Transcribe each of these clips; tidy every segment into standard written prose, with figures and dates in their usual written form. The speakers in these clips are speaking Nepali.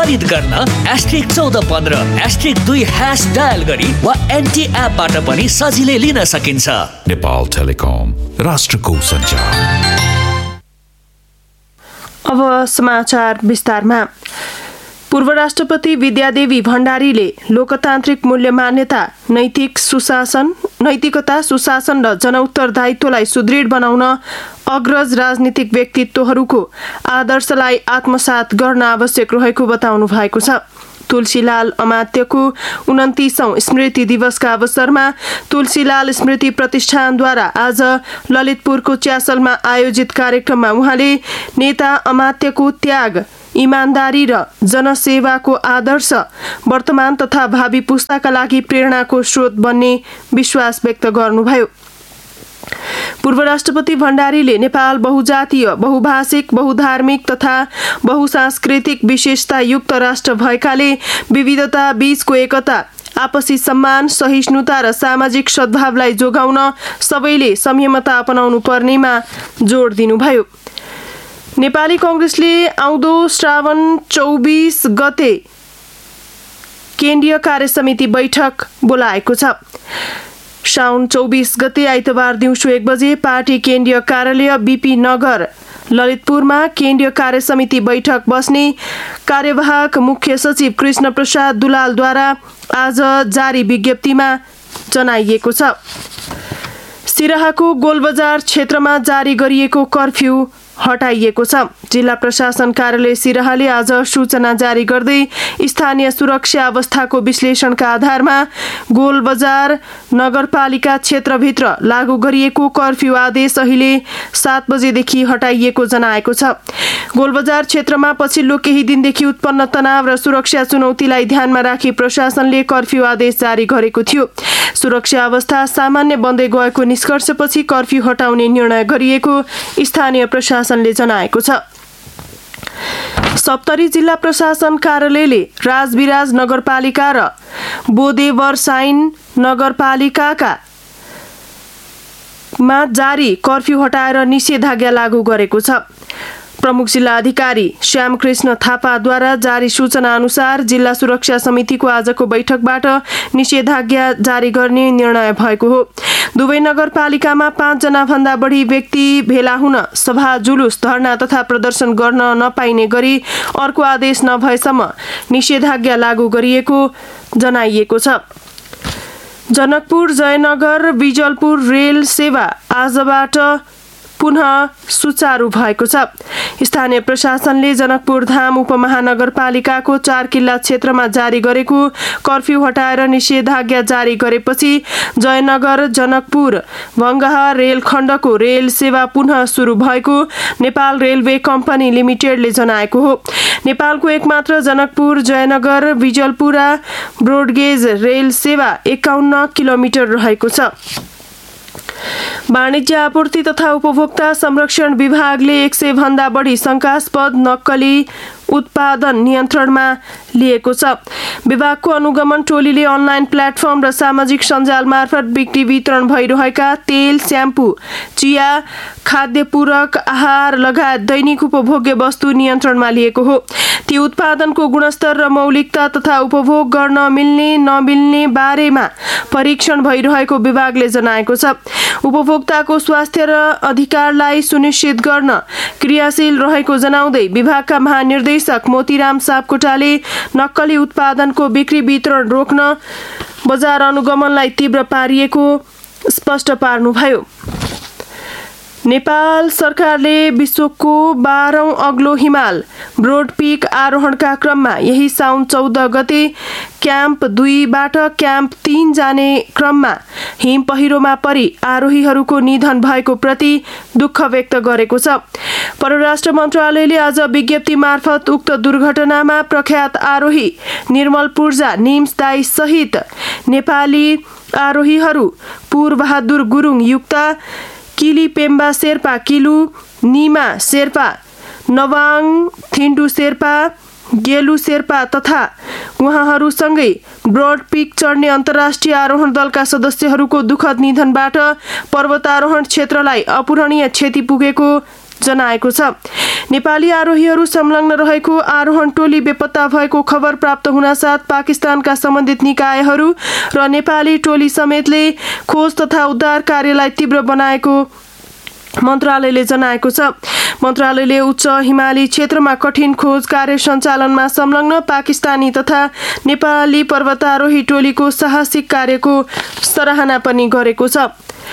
खरिद गर्न *14*2# डायल गरी वा एनटी एपबाट पनि सजिलै लिन सकिन्छ। नेपाल टेलिकम, राष्ट्रको सञ्चार। अब समाचार विस्तारमा। पूर्व राष्ट्रपति विद्यादेवी भण्डारीले लोकतान्त्रिक मूल्य मान्यता, नैतिकता, सुशासन र जनउत्तरदायित्वलाई सुदृढ बनाउन अग्रज राजनीतिक व्यक्तित्वहरूको आदर्शलाई आत्मसात गर्न आवश्यक रहेको बताउनु भएको छ। तुलसीलाल अमात्यको 29औं स्मृति दिवसका अवसरमा तुलसीलाल स्मृति प्रतिष्ठानद्वारा आज ललितपुरको च्यासलमा आयोजित कार्यक्रममा उहाँले नेता अमात्यको त्याग, इमानदारी र जनसेवाको आदर्श वर्तमान तथा भावी पुस्ताका लागि प्रेरणाको स्रोत बन्ने विश्वास व्यक्त गर्नुभयो। पूर्व राष्ट्रपति भण्डारीले नेपाल बहुजातीय, बहुभाषिक, बहुधार्मिक तथा बहुसांस्कृतिक विशेषतायुक्त राष्ट्र भएकाले विविधता बीचको एकता, आपसी सम्मान, सहिष्णुता र सामाजिक सद्भावलाई जोगाउन सबैले संयमता अपनाउनु पर्नेमा जोड दिनुभयो। नेपाली कांग्रेसले आउँदो श्रावण 24 गते केन्द्रीय कार्यसमिति बैठक बोलाएको छ। श्रावण 24 गते आइतबार दिउँसो 1 बजे पार्टी केन्द्रीय कार्यालय बीपी नगर ललितपुरमा केन्द्रीय कार्यसमिति बैठक बस्ने कार्यवाहक मुख्य सचिव कृष्ण प्रसाद दुलालद्वारा आज जारी विज्ञप्तिमा जनाइएको छ। सिराहाको गोलबजार क्षेत्रमा जारी गरिएको कर्फ्यू हटाइएको छ। जिल्ला प्रशासन कार्यालय सिराहाले आज सूचना जारी गर्दै स्थानीय सुरक्षा अवस्थाको विश्लेषणका आधारमा गोलबजार नगरपालिका क्षेत्रभित्र लागू गरिएको कर्फ्यू आदेश अहिले 7 बजेदेखि हटाइएको जनाएको छ। गोलबजार क्षेत्रमा पछिल्लो केही दिनदेखि उत्पन्न तनाव र सुरक्षा चुनौतीलाई ध्यानमा राखी प्रशासनले कर्फ्यू आदेश जारी गरेको थियो। सुरक्षा अवस्था सामान्य बन्दै गएको निष्कर्षपछि कर्फ्यू हटाउने निर्णय गरिएको स्थानीय प्रशासनले जनाएको छ। सप्तरी जिल्ला प्रशासन कार्यालयले राजविराज नगरपालिका र बोदेवरसाइन नगरपालिकाका मा जारी कर्फ्यू हटाएर निषेधाज्ञा लागू गरेको छ। प्रमुख जिल्ला अधिकारी श्यामकृष्ण थापाद्वारा जारी सूचना अनुसार जिल्ला सुरक्षा समितिको आजको बैठकबाट निषेधाज्ञा जारी गर्ने निर्णय भएको हो। दुवै नगरपालिकामा 5 जना भन्दा बढी व्यक्ति भेला हुन, सभा, जुलुस, धरना तथा प्रदर्शन गर्न नपाइने गरी अर्को आदेश नभएसम्म निषेधाज्ञा लागू गरिएको जनाइएको छ। जनकपुर जयनगर बिजलपुर रेल सेवा आजबाट पुनः सुचारू भएको छ। स्थानीय प्रशासनले जनकपुर धाम उपमहानगरपालिकाको 4 किल्ला क्षेत्रमा जारी गरेको कर्फ्यू हटाएर निषेधाज्ञा जारी गरेपछि जयनगर जनकपुर भङ्गाहा रेलखण्डको रेल सेवा पुनः सुरु भएको नेपाल रेलवे कम्पनी लिमिटेडले जनाएको हो। नेपालको एकमात्र जनकपुर जयनगर बिजलपुरा ब्रोडगेज रेल सेवा 51 किलोमिटर रहेको छ। वाणिज्य आपूर्ति तथा उपभोक्ता संरक्षण विभागले 100 भन्दा बढी शंकास्पद नक्कली उत्पादन नियन्त्रणमा लिएको छ। विभागको अनुगमन टोलीले अनलाइन प्लेटफर्म र सामाजिक सञ्जाल मार्फत बिक्री वितरण भइरहेका तेल, स्याम्पू, चिया, खाद्य पूरक आहार लगायत दैनिक उपभोग्य वस्तु नियन्त्रणमा लिएको हो। ती उत्पादनको गुणस्तर र मौलिकता तथा उपभोग गर्न मिल्ने नमिल्ने बारेमा परीक्षण भइरहेको विभागले जनाएको छ। उपभोक्ताको स्वास्थ्य र अधिकारलाई सुनिश्चित गर्न क्रियाशील रहेको जनाउँदै विभागका महानिर्देशक मोतीराम सापकोटाले नक्कली उत्पादनको बिक्री वितरण रोक्न बजार अनुगमनलाई तीव्र पारिएको स्पष्ट पार्नुभयो। नेपाल सरकारले विश्वको 12औं अग्लो हिमाल ब्रोड पीक आरोहणका क्रममा यही साउन 14 गते क्याम्प 2 बाट क्याम्प 3 जाने क्रममा हिम पहिरोमा परि आरोहीहरूको निधन भएको प्रति दुःख व्यक्त गरेको छ। परराष्ट्र मन्त्रालयले आज विज्ञप्ति मार्फत उक्त दुर्घटनामा प्रख्यात आरोही निर्मल पूर्जा निम्सदाई सहित नेपाली आरोहीहरू पूर्वबहादुर गुरुङ युक्ता, किली पेम्बा शेर्पा किलु, निमा शेर्पा, नवाङ थिन्डु शेर्पा, गेलु शेर्पा तथा उहाँहरूसँगै ब्रोड पीक चढ्ने अन्तर्राष्ट्रिय आरोहण दलका सदस्यहरूको दुःखद निधनबाट पर्वतारोहण क्षेत्रलाई अपूरणीय क्षति पुगेको जनाएको छ। नेपाली आरोहीहरू संलग्न रहेको आरोहण टोली बेपत्ता भएको खबर प्राप्त हुनासाथ पाकिस्तानका सम्बन्धित निकायहरू र नेपाली टोली समेतले खोज तथा उद्धार कार्यलाई तीव्र बनाएको मन्त्रालयले जनाएको छ। मन्त्रालयले उच्च हिमाली क्षेत्रमा कठिन खोज कार्य सञ्चालनमा संलग्न पाकिस्तानी तथा नेपाली पर्वतारोही टोलीको साहसिक कार्यको सराहना पनि गरेको छ।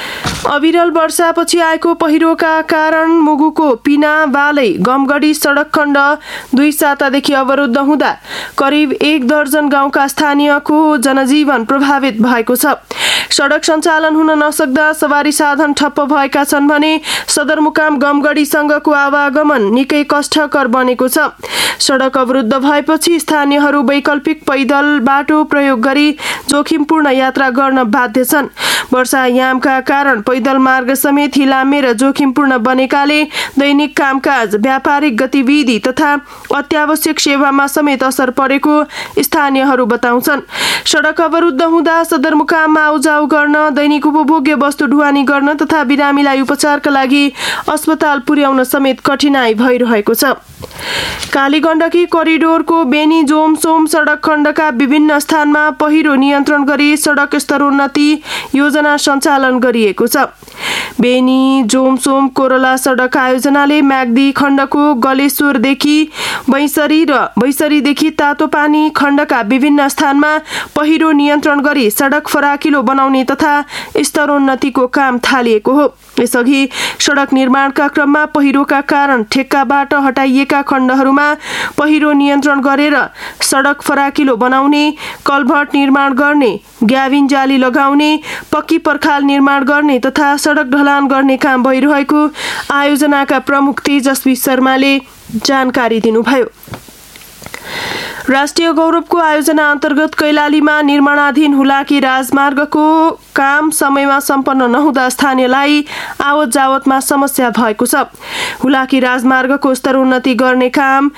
अविरल वर्षापछि आएको पहिरोका कारण मुगुको पिना बालै गमगढी सडक खण्ड 2 सातादेखि अवरुद्ध हुँदा करिब 1 दर्जन गाउँका स्थानीयको जनजीवन प्रभावित भएको छ। सडक सञ्चालन हुन नसक्दा सवारी साधन ठप्प भएका छन् भने सदरमुकाम गमगढीसँगको आवागमन निकै कष्टकर बनेको छ। सडक अवरुद्ध भएपछि स्थानीयहरू वैकल्पिक पैदल बाटो प्रयोग गरी जोखिमपूर्ण यात्रा गर्न बाध्य छन्। वर्षायामका कारण पैदल मार्ग समेत हिलामे र जोखिमपूर्ण बनेकाले दैनिक कामकाज, व्यापारिक गतिविधि तथा अत्यावश्यक सेवामा समेत असर परेको स्थानीयहरू बताउँछन्। सडक अवरुद्ध हुँदा सदरमुकाममा आउजाउ गर्न, दैनिक उपभोग्य वस्तु ढुवानी गर्न तथा बिरामीलाई उपचारका लागि अस्पताल पुर्याउन समेत कठिनाई भइरहेको छ। कालीगण्डकी कोरिडोरको बेनी जोमसोम सडक खण्डका विभिन्न स्थानमा पहिरो नियन्त्रण गरी सडक स्तरोन्नति योजना सञ्चालन गरिएको छ। बेनी जोमसोम कोरला सडक आयोजनाले म्याग्दी खण्डको गलेश्वरदेखि बैसरी र बैसरीदेखि तातोपानी खण्डका विभिन्न स्थानमा पहिरो नियन्त्रण गरी सडक फराकिलो बनाउने तथा स्तरोन्नतिको काम थालिएको हो। यसअघि सडक निर्माणका क्रममा पहिरोका कारण ठेक्काबाट हटाइएका खण्डहरूमा पहिरो नियन्त्रण गरेर सडक फराकिलो बनाउने, कल्भर्ट निर्माण गर्ने, ग्याबिन जाली लगाउने, पक्की पर्खाल निर्माण गर्ने तथा सडक ढलान गर्ने काम भइरहेको आयोजनाका प्रमुख तेजस्वी शर्माले जानकारी दिनुभयो। राष्ट्रिय गौरवको आयोजना अन्तर्गत कैलालीमा निर्माणाधीन हुलाकी राजमार्गको काम समयमा सम्पन्न नहुँदा स्थानीयलाई आवत जावतमा समस्या भएको छ। हुलाकी राजमार्गको स्तरोन्नति गर्ने काम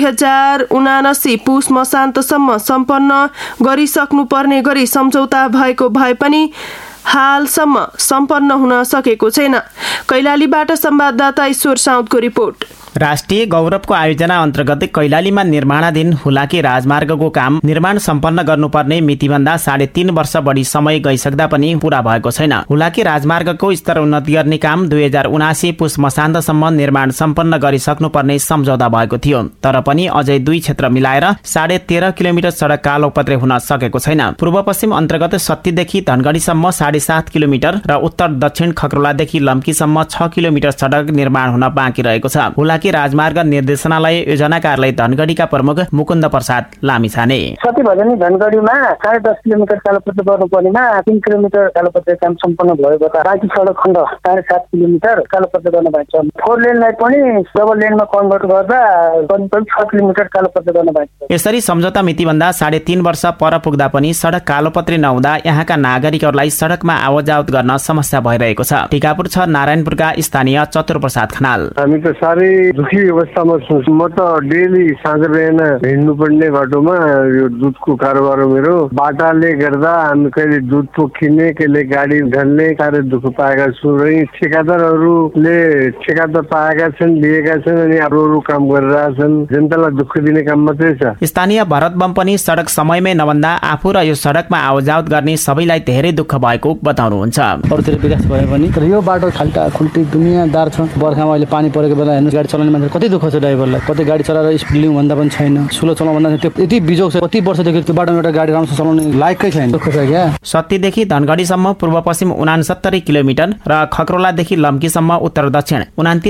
2079 पुस मसान्तसम्म सम्पन्न गरिसक्नुपर्ने गरी सम्झौता भएको भए पनि हालसम्म सम्पन्न हुन सकेको छैन। कैलालीबाट संवाददाता ईश्वर साउदको रिपोर्ट। राष्ट्रिय गौरवको आयोजना अन्तर्गत कैलालीमा निर्माणाधीन हुलाकी राजमार्गको काम निर्माण सम्पन्न गर्नुपर्ने मितिभन्दा 3.5 वर्ष बढी समय गइसक्दा पनि पूरा भएको छैन। हुलाकी राजमार्गको स्तर उन्नति गर्ने काम 2079 पुस मसान्तसम्म निर्माण सम्पन्न गरिसक्नुपर्ने सम्झौता भएको थियो। तर पनि अझै 2 क्षेत्र मिलाएर 13.5 किलोमिटर सडक कालोपत्रे हुन सकेको छैन। पूर्व पश्चिम अन्तर्गत सत्तीदेखि धनगढीसम्म 7.5 किलोमिटर र उत्तर दक्षिण खक्रोलादेखि लम्कीसम्म 6 किलोमिटर सडक निर्माण हुन बाँकी रहेको छ। हुलाकी राजमार्ग निर्देशनालय योजना कार्यालय धनगढीका प्रमुख मुकुन्द प्रसाद लामिछाने सती भजनी धनगढीमा 10.5 किलोमिटर कालोपत्रे गर्नुपर्नेमा 3 किलोमिटर कालोपत्रे काम सम्पन्न भएको छ। बाँकी सडक खण्ड 7.5 किलोमिटर कालोपत्रे गर्न भएको छ। 4 लेनलाई पनि डबल लेनमा कन्भर्ट गर्दा करिब 6 किलोमिटर कालोपत्रे गर्न भएको छ। यसरी सम्झौता मितिभन्दा 3.5 वर्ष पर पुग्दा पनि सडक कालोपत्रे नहुँदा यहाँका नागरिकहरूलाई सडकमा आवतजावत गर्न समस्या भइरहेको छ। टिकापुर 6 नारायणपुरका स्थानीय चतुर प्रसाद खनाल हामी त साह्रै दुखी अवस्थामा छु। म त डेली साँझ बिहान हिँड्नु पर्ने बाटोमा यो दुधको कारोबार हो मेरो। बाटाले गर्दा हामी कहिले दुध पोखिने, कहिले गाडी ढल्ने साह्रै दुःख पाएका छु। र ठेकादारहरूले ठेकादार पाएका छन्, लिएका छन् अनि अरू काम गरिरहेछन्। जनतालाई दुःख दिने काम मात्रै छ। स्थानीय भरत बम पनि सडक समयमै नभन्दा आफू र यो सडकमा आवतजावत गर्ने सबैलाई धेरै दुःख भएको बताउनुहुन्छ। अरूतिर विकास भए पनि तर यो बाटो खाल्टा खुल्टी दुनियाँदार छ। बर्खामा अहिले पानी परेको बेला हेर्नु गाडी चलाउने मान्छे कति दुःख छ ड्राइभरलाई। कतै गाडी चलाएर स्पिड लिउँ भन्दा पनि छैन, स्लो चलाउँ भन्दा त्यो यति बिजोग छ। कति वर्षदेखि त्यो बाटोमा एउटा गाडी राम्रोसँग चलाउने लायकै छैन। दुःख छ क्या। सत्तीदेखि धनगढीसम्म पूर्व पश्चिम 69 किलोमिटर र खक्रोलादेखि लम्कीसम्म उत्तर दक्षिण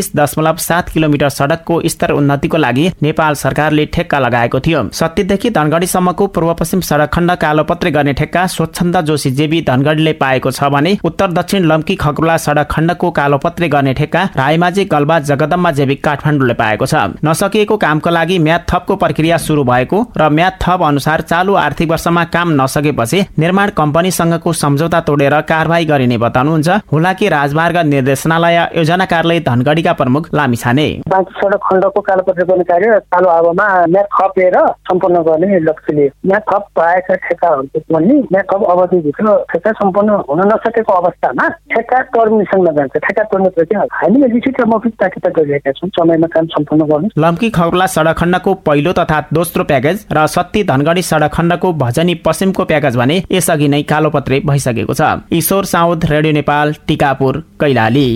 29.7 किलोमिटर सडकको स्तर उन्नतिको लागि नेपाल सरकारले ठेक्का लगाएको थियो। सत्तीदेखि धनगढीसम्मको पूर्व पश्चिम सडक खण्ड कालोपत्रे गर्ने ठेक्का स्वच्छन्द जोशी जेबी धनगढीले पाएको छ भने उत्तर दक्षिण लम्की खक्रोला सडक खण्डको कालोपत्रे गर्ने ठेक्का रायमाझी गल्बा जगदम्बा जेबी काठमाडौँले पाएको छ। नसकिएको कामको लागि म्याद थपको प्रक्रिया सुरु भएको र म्याद थप अनुसार चालु आर्थिक वर्षमा काम नसकेपछि निर्माण कम्पनीसँगको सम्झौता तोडेर कारबाही गरिने बताउनुहुन्छ हुलाकी राजमार्ग निर्देशनालय योजना कार्यालय धनगढीका प्रमुख लामिछाने। बाँकी सडक खण्डको कालोपत्र गर्ने कार्य चालु अवधिमा म्याद थपेर सम्पन्न गर्ने लक्ष्यले म्याद थप भएका ठेक्काहरूको पनि म्याद थप अवधिभित्र ठेक्का सम्पन्न हुन नसकेको अवस्थामा ठेक्का टर्मिनेसनमा जान्छ। ठेक्का टर्मिनेपछि हामीले लिखित र मौखिक ताकिदा गरिरहेका छौँ समयमा काम सम्पन्न गर्नु। लम्की खौरला सडक खण्डको पहिलो तथा दोस्रो प्याकेज र सत्ती धनगढी सडक खण्डको भजनी पश्चिमको प्याकेज भने यसअघि नै कालोपत्रे भइसकेको छ। ईश्वर साउद, रेडियो नेपाल, टिकापुर, कैलाली।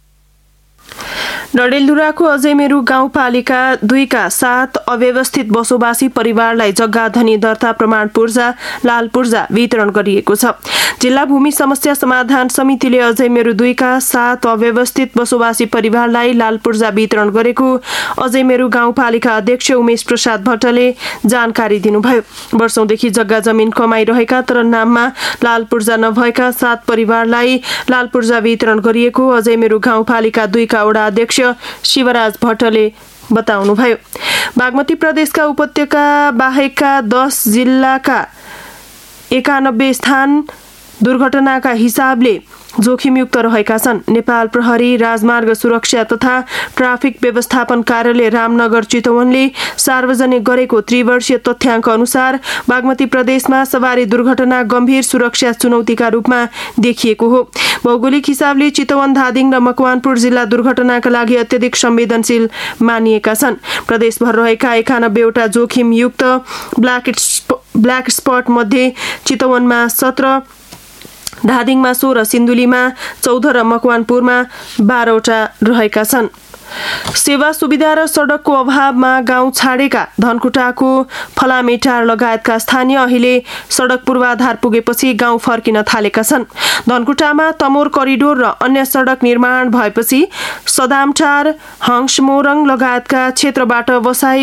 डडेलधुराको अजयमेरु गाउँपालिका 2 का 7 अव्यवस्थित बसोबासी परिवारलाई जग्गा धनी दर्ता प्रमाण पूर्जा लाल पूर्जा वितरण गरिएको छ। जिल्ला भूमि समस्या समाधान समितिले अजयमेरु 2 का 7 अव्यवस्थित बसोबासी परिवारलाई लाल पूर्जा वितरण गरेको अजयमेरु गाउँपालिका अध्यक्ष उमेश प्रसाद भट्टले जानकारी दिनुभयो। वर्षौंदेखि जग्गा जमिन कमाइरहेका तर नाममा लाल पूर्जा नभएका 7 परिवारलाई लाल पूर्जा वितरण गरिएको अजयमेरु गाउँपालिका 2 का वडा अध्यक्ष शिवराज भट्टले बताउनुभयो। बागमती प्रदेशका उपत्यका बाहेकका 10 जिल्लाका 91 स्थान दुर्घटनाका हिसाबले जोखिमयुक्त रहेका छन्। नेपाल प्रहरी राजमार्ग सुरक्षा तथा ट्राफिक व्यवस्थापन कार्यालय रामनगर चितवनले सार्वजनिक गरेको त्रिवर्षीय तथ्याङ्क अनुसार बागमती प्रदेशमा सवारी दुर्घटना गम्भीर सुरक्षा चुनौतीका रूपमा देखिएको हो। भौगोलिक हिसाबले चितवन, धादिङ र मकवानपुर जिल्ला दुर्घटनाका लागि अत्यधिक संवेदनशील मानिएका छन्। प्रदेशभर रहेका 91 वटा जोखिमयुक्त ब्ल्याक स्पट मध्ये चितवनमा 17, धादिङमा 16, सिन्धुलीमा 14 र मकवानपुरमा 12 वटा रहेका छन्। सेवा सुविधा र सडकको अभावमा गाउँ छाडेका धनकुटाको फलामेटार लगायतका स्थानीय अहिले सडक पूर्वाधार पुगेपछि गाउँ फर्किन थालेका छन्। धनकुटामा तमोर करिडोर र अन्य सडक निर्माण भएपछि सदामटार, हंसमोरङ लगायतका क्षेत्रबाट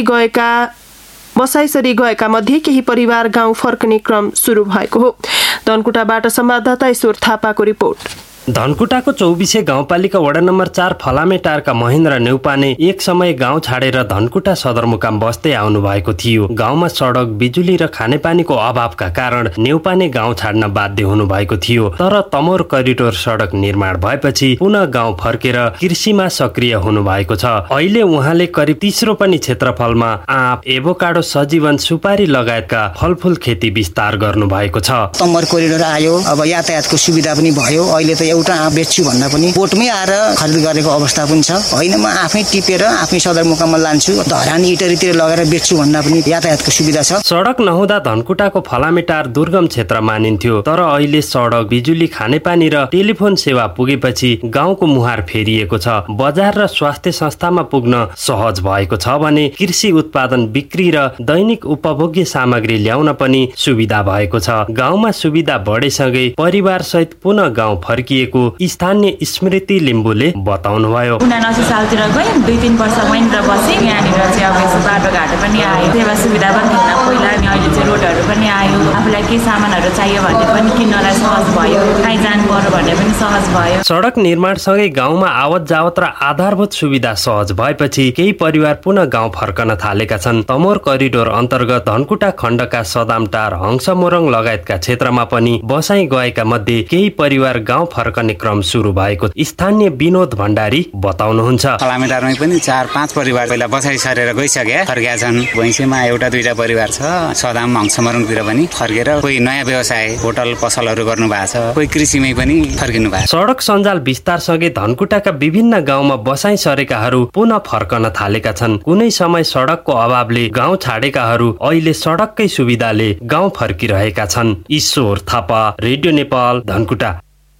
बसाइसरी गएका मध्ये केही परिवार गाउँ फर्कने क्रम सुरु भएको हो। धनकुटाबाट संवाददाता ईश्वर थापाको रिपोर्ट। धनकुटाको 24 गाउँपालिका वडा नम्बर 4 फलामेटारका महेन्द्र नेउपाने एक समय गाउँ छाडेर धनकुटा सदरमुकाम बस्दै आउनु भएको थियो। गाउँमा सडक, बिजुली र खानेपानीको अभावका कारण नेउपाने गाउँ छाड्न बाध्य हुनु भएको थियो। तर तमोर करिडोर सडक निर्माण भएपछि पुनः गाउँ फर्केर कृषिमा सक्रिय हुनु भएको छ। अहिले उहाँले करिब 30 रोपनी क्षेत्रफलमा आँप, एभोकाडो, सजीवन, सुपारी लगायतका फलफुल खेती विस्तार गर्नु भएको छ। तमोर करिडोर आयो, अब यातायातको सुविधा पनि भयो। अहिले त एउटा आँप बेच्छु भन्दा पनि बोटमै आएर खरिद गरेको अवस्था पनि छ। होइन म आफै टिपेर आफै सदरमुकाममा लान्छु, धरानी इटरीतिर लगेर बेच्छु भन्दा पनि यातायातको सुविधा छ। सडक नहुँदा धनकुटाको फलामेटार दुर्गम क्षेत्र मानिन्थ्यो। तर अहिले सडक, बिजुली, खानेपानी र टेलिफोन सेवा पुगेपछि गाउँको मुहार फेरिएको छ। बजार र स्वास्थ्य संस्थामा पुग्न सहज भएको छ भने कृषि उत्पादन बिक्री र दैनिक उपभोग्य सामग्री ल्याउन पनि सुविधा भएको छ। गाउँमा सुविधा बढेसँगै परिवार सहित पुनः गाउँ फर्किएको स्थानीय स्मृति लिम्बुले बताउनुभयो। 79 सालतिर गएँ, 2-3 वर्ष वहीँनिर बसेँ। यहाँनिर चाहिँ अब यसो बाटोघाटो पनि आयो, सेवा सुविधा पनि थिएन पहिला, अनि अहिले चाहिँ रोडहरू पनि आयो। आफूलाई के सामानहरू चाहियो भने पनि किन्नलाई सहज भयो, काहीँ जानु पर्यो भने पनि सहज भयो। सडक निर्माणसँगै गाउँमा आवत जावत र आधारभूत सुविधा सहज भएपछि केही परिवार पुनः गाउँ फर्कन थालेका छन्। तमोर करिडोर अन्तर्गत धनकुटा खण्डका सदामटार, हंसमोरङ लगायतका क्षेत्रमा पनि बसाइ गएका मध्ये केही परिवार गाउँ फर्कने क्रम सुरु भएको स्थानीय विनोद भण्डारी बताउनुहुन्छ। फलामेटारमै पनि 4-5 परिवार पहिला बसाइ सरेर गइसके फर्केका छन्। भैँसीमा 1-2 परिवार छ। सदाम, हंसमोरङतिर पनि फर्केर कोही नयाँ व्यवसाय, होटल पसलहरू गर्नु भएको छ, कोही कृषिमै पनि फर्किनु भएको छ। सडक सञ्जाल विस्तारसँगै धनकुटाका विभिन्न गाउँमा बसाइ सरेकाहरू पुनः फर्कन थालेका छन्। कुनै समय सडकको अभावले गाउँ छाडेकाहरू अहिले सडककै सुविधाले गाउँ फर्किरहेका छन्। ईश्वर थापा, रेडियो नेपाल, धनकुटा।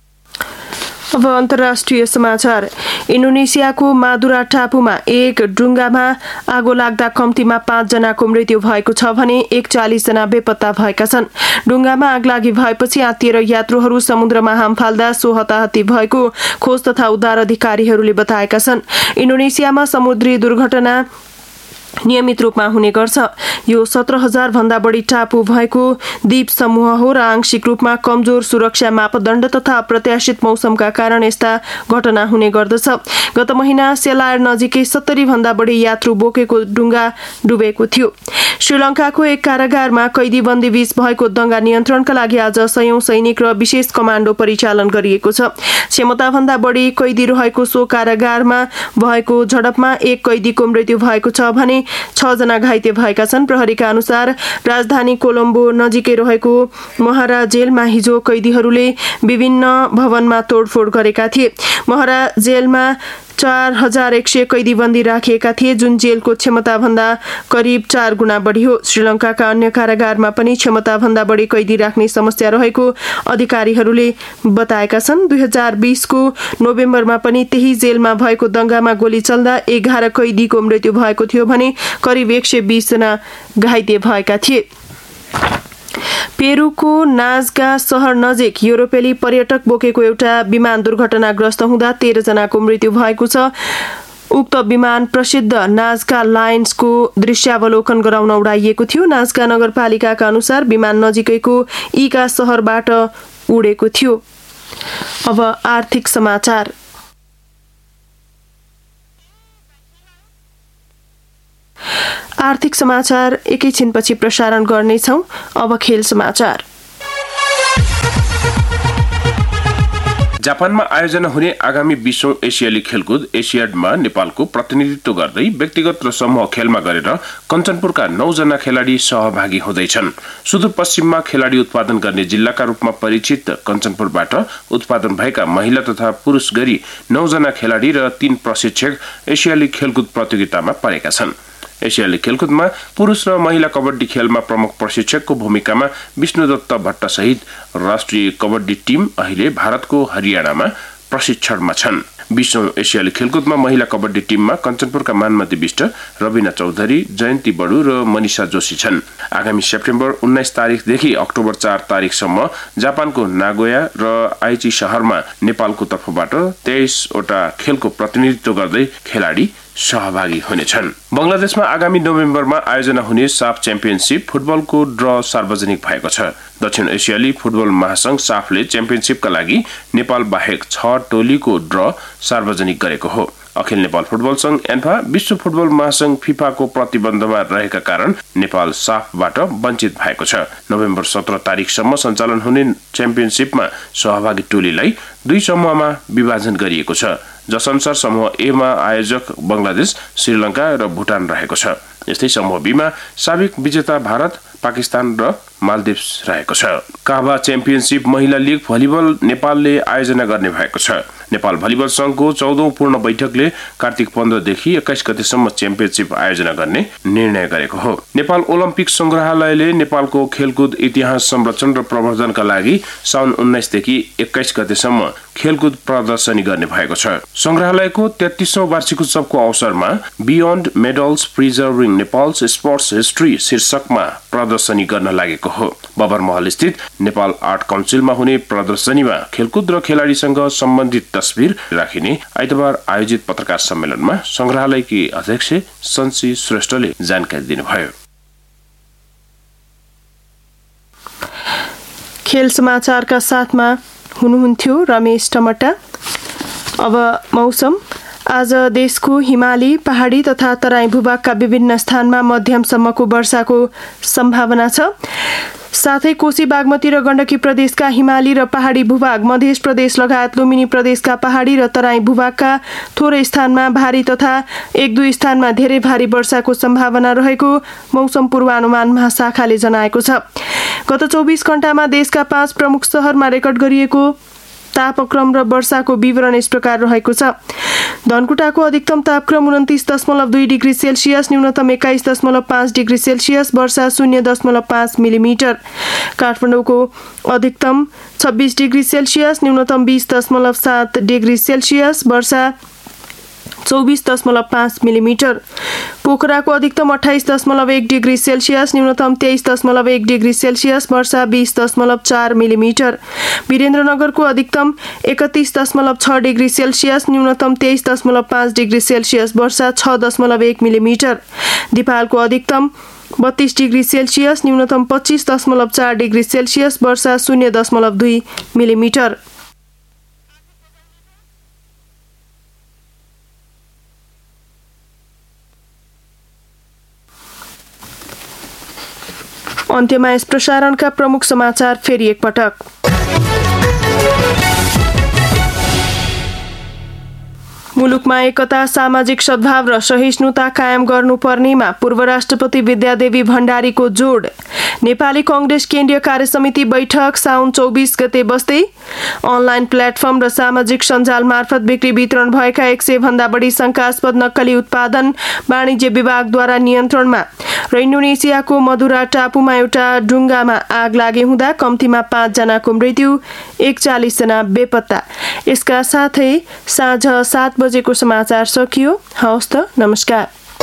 अब अन्तर्राष्ट्रिय समाचार। इन्डोनेसियाको मादुरा टापुमा एक डुङ्गामा आगो लाग्दा कम्तीमा 5 जनाको मृत्यु भएको छ भने 41 जना बेपत्ता भएका छन्। डुङ्गामा आग लागि भएपछि आत्तिएर यात्रुहरू समुद्रमा हाम फाल्दा सो हताहती भएको खोज तथा उद्धार अधिकारीहरूले बताएका छन्। इन्डोनेसियामा समुद्री दुर्घटना नियमित रूपमा हुने गर्छ। यो 17,000 भन्दा बढी टापु भएको द्वीप समूह हो र आंशिक रूपमा कमजोर सुरक्षा मापदण्ड तथा अप्रत्याशित मौसमका कारण यस्ता घटना हुने गर्दछ। गत महिना सेलायर नजिकै 70 भन्दा बढी यात्रु बोकेको डुङ्गा डुबेको थियो। श्रीलङ्काको एक कारागारमा कैदी बन्दीबीच भएको दंगा नियन्त्रणका लागि आज 100औं सैनिक र विशेष कमाण्डो परिचालन गरिएको छ। क्षमताभन्दा बढी कैदी रहेको सो कारागारमा भएको झडपमा एक कैदीको मृत्यु भएको छ भने 6 जना घाइते भएका छन्। प्रहरीका अनुसार राजधानी कोलम्बो नजिकै रहेको महारा जेलमा हिजो कैदीहरूले विभिन्न भवनमा तोडफोड गरेका थिए। महारा जेलमा 4100 कैदीबन्दी राखिएका थिए, जुन जेलको क्षमताभन्दा करिब 4 गुणा बढी हो। श्रीलङ्काका अन्य कारागारमा पनि क्षमताभन्दा बढी कैदी राख्ने समस्या रहेको अधिकारीहरूले बताएका छन्। 2020 को नोभेम्बरमा पनि त्यही जेलमा भएको दंगामा गोली चल्दा 11 कैदीको मृत्यु भएको थियो भने करिब 120 जना घाइते भएका थिए। पेरुको नाजका सहर नजिक युरोपेली पर्यटक बोकेको एउटा विमान दुर्घटनाग्रस्त हुँदा 13 जनाको मृत्यु भएको छ। उक्त विमान प्रसिद्ध नाजका लायन्सको दृश्यावलोकन गराउन उडाइएको थियो। नाजका नगरपालिकाका अनुसार विमान नजिकैको इका सहरबाट उडेको थियो। अब आर्थिक समाचार। आर्थिक समाचार एकैछिनपछि प्रसारण गर्नेछौँ। अब खेल समाचार। जापानमा आयोजना हुने आगामी 20औं एसियाली खेलकुद एसियाडमा नेपालको प्रतिनिधित्व गर्दै व्यक्तिगत र समूह खेलमा गरेर कञ्चनपुरका 9 जना खेलाडी सहभागी हुँदैछन्। सुदूरपश्चिममा खेलाडी उत्पादन गर्ने जिल्लाका रूपमा परिचित कञ्चनपुरबाट उत्पादन भएका महिला तथा पुरुष गरी 9 जना खेलाडी र 3 प्रशिक्षक एसियाली खेलकुद प्रतियोगितामा परेका छन्। एसियाली खेलकुदमा पुरुष र महिला कबड्डी खेलमा प्रमुख प्रशिक्षकको भूमिकामा विष्णुदत्त भट्ट सहित राष्ट्रिय कबड्डी टिम अहिले भारतको हरियाणामा प्रशिक्षणमा छन्। 20औं एसियाली खेलकुदमा महिला कबड्डी टिममा कञ्चनपुरका मानमती विष्ट, रविना चौधरी, जयन्ती बडु र मनिषा जोशी छन्। आगामी सेप्टेम्बर 19 तारिखदेखि अक्टोबर 4 तारिखसम्म जापानको नागोया र आइची शहरमा नेपालको तर्फबाट 23 वटा खेलको प्रतिनिधित्व गर्दै खेलाडी सहभागी हुनेछन्। बंगलादेशमा आगामी नोभेम्बरमा आयोजना हुने साफ च्याम्पियनशिप फुटबलको ड्र सार्वजनिक भएको छ। दक्षिण एसियाली फुटबल महासंघ साफले च्याम्पियनशिपका लागि नेपाल बाहेक 6 टोलीको ड्र सार्वजनिक गरेको हो। अखिल नेपाल फुटबल संघ एन्फा, विश्व फुटबल महासंघ फिफाको प्रतिबन्धमा रहेका कारण नेपाल साफबाट वञ्चित भएको छ। नोभेम्बर 17 तारिखसम्म सञ्चालन हुने च्याम्पियनशिपमा सहभागी टोलीलाई 2 समूहमा विभाजन गरिएको छ, जसअनुसार समूह ए मा आयोजक बंगलादेश, श्रीलङ्का र भुटान रहेको छ। यस्तै समूह बी मा साबिक विजेता भारत, पाकिस्तान र मालदिप्स रहेको छ। काभा च्याम्पियनशिप महिला लीग भलिबल नेपालले आयोजना गर्ने भएको छ। नेपाल भलिबल संघको 14औं पूर्ण बैठकले कार्तिक 15 देखि 21 गतेसम्म च्याम्पियनशिप आयोजना गर्ने निर्णय गरेको हो। नेपाल ओलम्पिक संग्रहालयले नेपालको खेलकुद इतिहास संरक्षण र प्रवर्धनका लागि साउन 19 देखि 21 गतेसम्म खेलकुद प्रदर्शनी गर्ने भएको छ। संग्रहालयको 33औं वार्षिक उत्सवको अवसरमा beyond medals preserving Nepals sports history शीर्षकमा प्रदर्शनी गर्न लागेको हो। बबर महल स्थित नेपाल आर्ट काउन्सिलमा हुने प्रदर्शनीमा खेलकुद र खेलाडीसँग सम्बन्धित तस्बिर राखिने आइतबार आयोजित पत्रकार सम्मेलनमा संग्रहालयकी अध्यक्ष सन्सी श्रेष्ठले जानकारी दिनुभयो। खेल समाचारका साथमा हुनुहुन्थ्यो रमेश टमटा। अब मौसम। आज देशको हिमाली, पहाडी तथा तराई भूभागका विभिन्न स्थानमा मध्यमसम्मको वर्षाको सम्भावना छ। साथै कोशी, बागमती र गण्डकी प्रदेशका हिमाली र पहाडी भूभाग, मध्य प्रदेश लगायत लुम्बिनी प्रदेशका पहाडी र तराई भूभागका थोरै स्थानमा भारी तथा 1-2 स्थानमा धेरै भारी वर्षाको सम्भावना रहेको मौसम पूर्वानुमान महाशाखाले जनाएको छ। गत 24 घण्टामा देशका 5 प्रमुख शहरमा रेकर्ड गरिएको तापक्रम र वर्षाको विवरण यस प्रकार रहेको छ। धनकुटाको अधिकतम तापक्रम 29.2 डिग्री सेल्सियस, न्यूनतम 21.5 डिग्री सेल्सियस, वर्षा 0.5 मिलिमिटर। काठमाडौँको अधिकतम 26 डिग्री सेल्सियस, न्यूनतम 20.7 डिग्री सेल्सियस, वर्षा 24.5 मिलिमिटर। पोखराको अधिकतम 28.1 डिग्री सेल्सियस, न्यूनतम 23.1 डिग्री सेल्सियस, वर्षा 20.4 मिलिमिटर। वीरेन्द्रनगरको अधिकतम 31.6 डिग्री सेल्सियस, न्यूनतम 23.5 डिग्री सेल्सियस, वर्षा 6.1 मिलिमिटर। दिपालको अधिकतम 32 डिग्री सेल्सियस, न्यूनतम 25.4 डिग्री सेल्सियस, वर्षा 0.2 मिलिमिटर। अन्त्यमा यस प्रसारणका प्रमुख समाचार फेरि एकपटक। मुलुकमा एकता, सामाजिक सद्भाव र सहिष्णुता कायम गर्नुपर्नेमा पूर्व राष्ट्रपति विद्यादेवी भण्डारीको जोड। नेपाली कांग्रेस केन्द्रीय कार्यसमिति बैठक साउन 24 गते बस्दै। अनलाइन प्लेटफर्म र सामाजिक सञ्जाल मार्फत बिक्री वितरण भएका 100 भन्दा बढी शंकास्पद नक्कली उत्पादन वाणिज्य विभागद्वारा नियन्त्रणमा। र इन्डोनेसियाको मधुरा टापुमा एउटा ढुङ्गामा आग लागे हुँदा कम्तीमा 5 जनाको मृत्यु, 41 जना बेपत्ता। यसका साथै साँझ 7 बजेको समाचार सकियो। हवस् त, नमस्कार।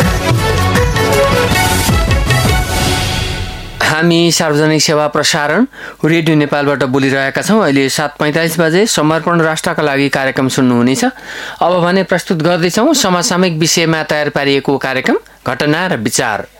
हामी सार्वजनिक सेवा प्रसारण रेडियो नेपालबाट बोलिरहेका छौँ। अहिले 7:45 बजे समर्पण राष्ट्रका लागि कार्यक्रम सुन्नुहुनेछ। अब भने प्रस्तुत गर्दैछौँ समसामयिक विषयमा तयार पारिएको कार्यक्रम घटना र विचार।